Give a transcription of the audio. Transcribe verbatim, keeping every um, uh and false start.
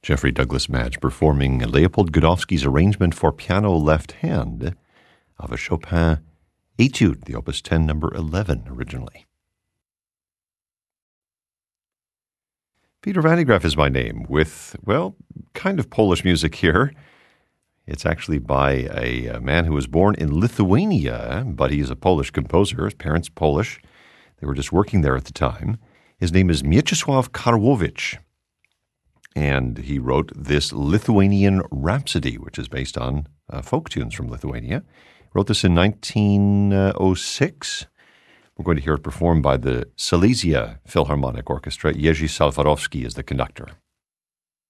Jeffrey Douglas Madge performing Leopold Godofsky's arrangement for piano left hand of a Chopin Etude, the Opus ten, number eleven originally. Peter Van de Graaff is my name, with, well, kind of Polish music here. It's actually by a, a man who was born in Lithuania, but he's a Polish composer. His parents Polish. They were just working there at the time. His name is Mieczysław Karłowicz, and he wrote this Lithuanian Rhapsody, which is based on uh, folk tunes from Lithuania. He wrote this in nineteen oh six. We're going to hear it performed by the Silesia Philharmonic Orchestra. Jerzy Salwarowski is the conductor.